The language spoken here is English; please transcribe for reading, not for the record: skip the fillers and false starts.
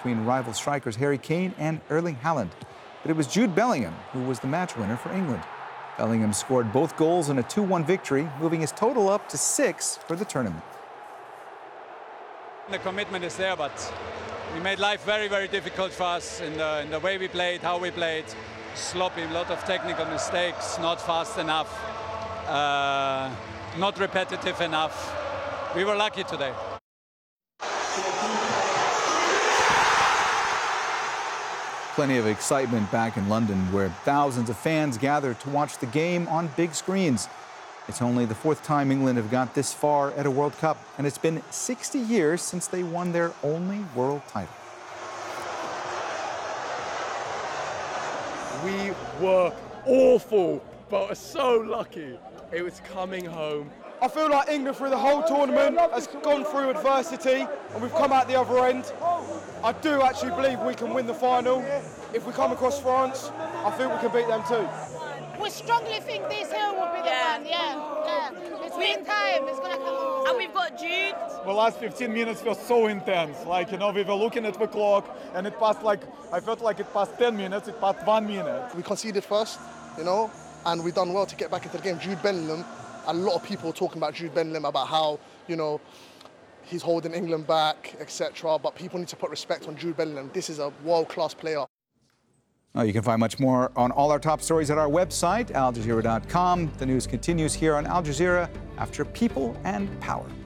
between rival strikers Harry Kane and Erling Haaland. But it was Jude Bellingham who was the match winner for England. Bellingham scored both goals in a 2-1 victory, moving his total up to 6 for the tournament. The commitment is there, but we made life very, very difficult for us in the way we played, how we played. Sloppy, a lot of technical mistakes, not fast enough, not repetitive enough. We were lucky today. Plenty of excitement back in London, where thousands of fans gathered to watch the game on big screens. It's only the 4th time England have got this far at a World Cup, and it's been 60 years since they won their only world title. We were awful, but we're so lucky. It was coming home. I feel like England through the whole tournament has gone through adversity and we've come out the other end. I do actually believe we can win the final. If we come across France, I think we can beat them too. We strongly think this here will be the one, yeah. It's been time, it's gonna come. And we've got Jude. The last 15 minutes were so intense. Like, you know, we were looking at the clock and it passed I felt like it passed 10 minutes, it passed 1 minute. We conceded first, you know, and we've done well to get back into the game. Jude Bellingham, a lot of people are talking about Jude Bellingham, about how, you know, he's holding England back, etc. But people need to put respect on Jude Bellingham. This is a world-class player. You can find much more on all our top stories at our website, aljazeera.com. The news continues here on Al Jazeera after People and Power.